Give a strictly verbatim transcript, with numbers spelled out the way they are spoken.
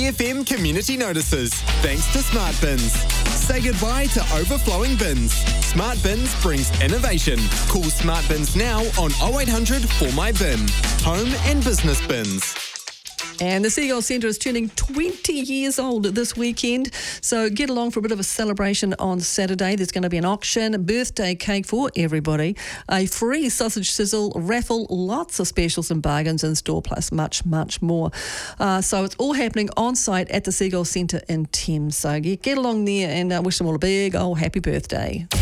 F M community notices, thanks to Smart Bins. Say goodbye to overflowing bins. Smart Bins brings innovation. Call Smart Bins now on oh eight hundred four my bin. Home and business bins. And the Seagull Centre is turning twenty years old this weekend. So get along for a bit of a celebration on Saturday. There's going to be an auction, birthday cake for everybody, a free sausage sizzle, raffle, lots of specials and bargains in store, plus much, much more. Uh, so it's all happening on site at the Seagull Centre in Thames. So get, get along there and uh, wish them all a big old happy birthday.